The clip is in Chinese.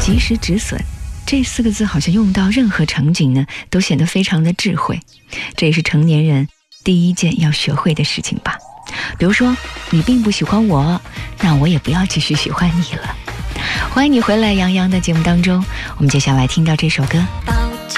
及时止损，这4个字好像用到任何场景呢，都显得非常的智慧。这也是成年人第一件要学会的事情吧。比如说，你并不喜欢我，那我也不要继续喜欢你了。欢迎你回来，杨洋的节目当中，我们接下来听到这首歌。